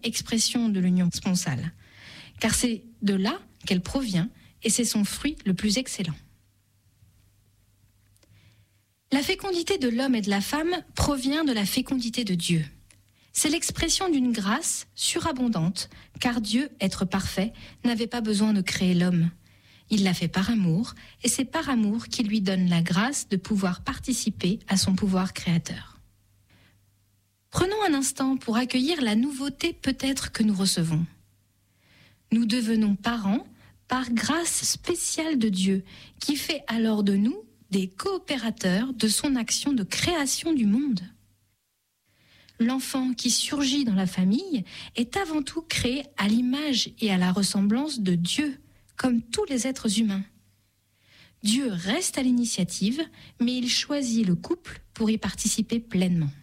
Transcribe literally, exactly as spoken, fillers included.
expression de l'union sponsale, car c'est de là qu'elle provient et c'est son fruit le plus excellent. La fécondité de l'homme et de la femme provient de la fécondité de Dieu. C'est l'expression d'une grâce surabondante, car Dieu, être parfait, n'avait pas besoin de créer l'homme. Il l'a fait par amour, et c'est par amour qu'il lui donne la grâce de pouvoir participer à son pouvoir créateur. Prenons un instant pour accueillir la nouveauté peut-être que nous recevons. Nous devenons parents par grâce spéciale de Dieu, qui fait alors de nous des coopérateurs de son action de création du monde. L'enfant qui surgit dans la famille est avant tout créé à l'image et à la ressemblance de Dieu, comme tous les êtres humains. Dieu reste à l'initiative, mais il choisit le couple pour y participer pleinement.